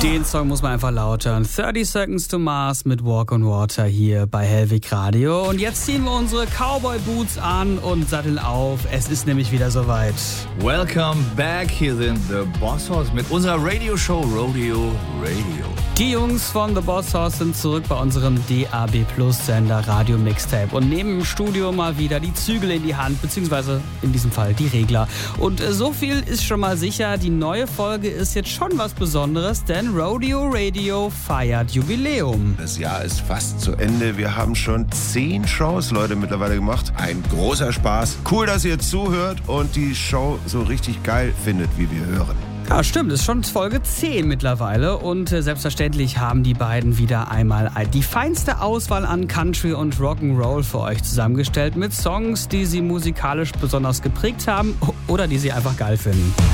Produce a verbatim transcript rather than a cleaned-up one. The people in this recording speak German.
Den Song muss man einfach laut hören. thirty Seconds to Mars mit Walk on Water hier bei Hellwig Radio. Und jetzt ziehen wir unsere Cowboy Boots an und satteln auf. Es ist nämlich wieder soweit. Welcome back. Hier sind The Boss Hoss mit unserer Radioshow Rodeo Radio. Die Jungs von The Boss Hoss sind zurück bei unserem D A B Plus Sender Radio Mixtape und nehmen im Studio mal wieder die Zügel in die Hand, beziehungsweise in diesem Fall die Regler. Und äh, so viel ist schon mal sicher, die neue Folge ist jetzt schon was Besonderes, denn Rodeo Radio feiert Jubiläum. Das Jahr ist fast zu Ende. Wir haben schon zehn Shows, Leute, mittlerweile gemacht. Ein großer Spaß. Cool, dass ihr zuhört und die Show so richtig geil findet, wie wir hören. Ja, stimmt, ist schon Folge zehn mittlerweile und äh, selbstverständlich haben die beiden wieder einmal die feinste Auswahl an Country und Rock'n'Roll für euch zusammengestellt mit Songs, die sie musikalisch besonders geprägt haben oder die sie einfach geil finden.